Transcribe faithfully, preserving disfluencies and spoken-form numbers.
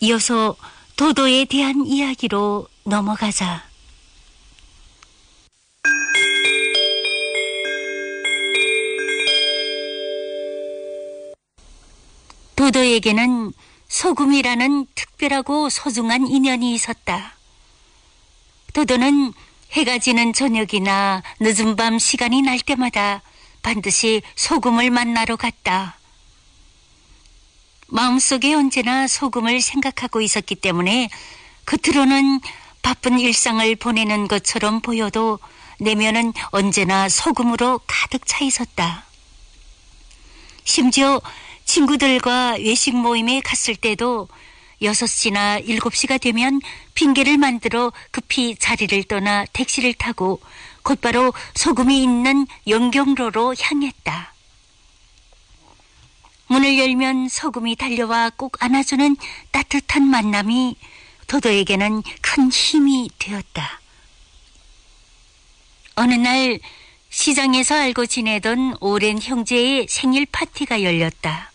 이어서 도도에 대한 이야기로 넘어가자. 도도에게는 소금이라는 특별하고 소중한 인연이 있었다. 도도는 해가 지는 저녁이나 늦은 밤 시간이 날 때마다 반드시 소금을 만나러 갔다. 마음속에 언제나 소금을 생각하고 있었기 때문에 겉으로는 바쁜 일상을 보내는 것처럼 보여도 내면은 언제나 소금으로 가득 차 있었다. 심지어 친구들과 외식 모임에 갔을 때도 여섯 시나 일곱 시가 되면 핑계를 만들어 급히 자리를 떠나 택시를 타고 곧바로 소금이 있는 영경로로 향했다. 문을 열면 소금이 달려와 꼭 안아주는 따뜻한 만남이 도도에게는 큰 힘이 되었다. 어느 날 시장에서 알고 지내던 오랜 형제의 생일 파티가 열렸다.